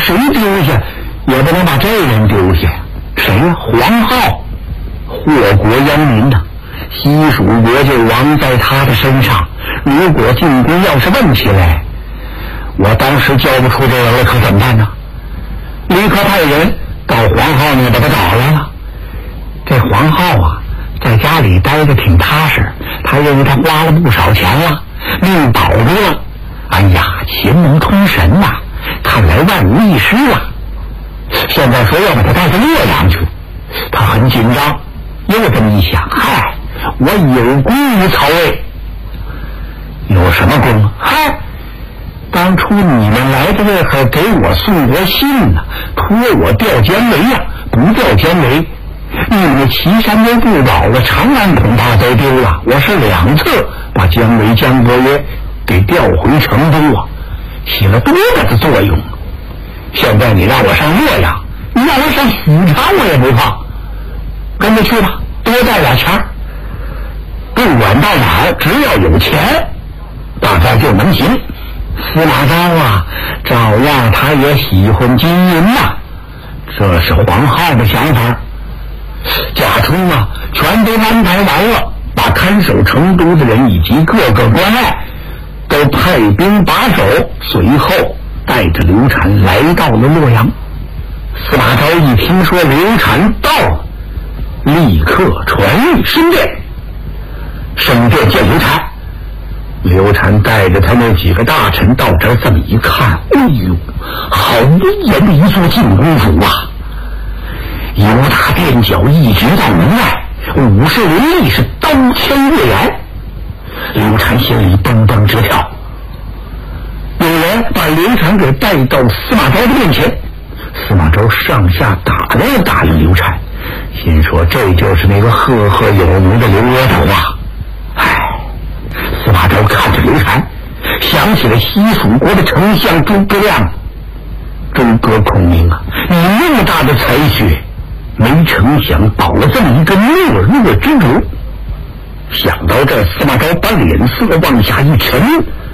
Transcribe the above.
谁丢下也不能把这人丢下。谁呀？黄皓，祸国殃民呐！西蜀国就亡在他的身上。如果进宫要是问起来，我当时叫不出这人了，可怎么办呢？立刻派人到黄皓那把他找来了。这黄皓啊，在家里待着挺踏实，他认为他花了不少钱了，命保住了。哎呀，秦能通神呐，看来万无一失了。现在说要把他带到洛阳去，他很紧张，又这么一想，嗨，我有功于曹魏。有什么功？嗨，当初你们来的这会儿给我送过信呢，托我调监围呀，不调监围，你们岐山都不保了，长安恐怕都丢了。我是2次把监围江伯约给调回成都啊，起了多大的作用。现在你让我上洛阳，你让我上许昌我也不怕，跟着去吧，多带点钱，不管到哪儿，只要有钱大概就能行。司马昭啊，照样他也喜欢金银呐，这是黄皓的想法。贾充啊，全都安排完了，把看守成都的人以及各个关隘都派兵把守，随后带着刘禅来到了洛阳。司马昭一听说刘禅到了，立刻传谕升殿，升殿见刘禅。刘禅带着他那几个大臣到这儿，这么一看，哎呦，好威严的一座进宫府啊！由大殿角一直到门外，50人力是刀枪跃然。刘禅心里蹦蹦直跳。有人把刘禅给带到司马昭的面前，司马昭上下打量打量刘禅，心说这就是那个赫赫有名的刘阿斗啊！司马昭看着刘禅，想起了西蜀国的丞相诸葛亮。诸葛孔明啊，你那么大的才学，没成想保了这么一个懦弱之主。想到这，司马昭把脸色往下一沉，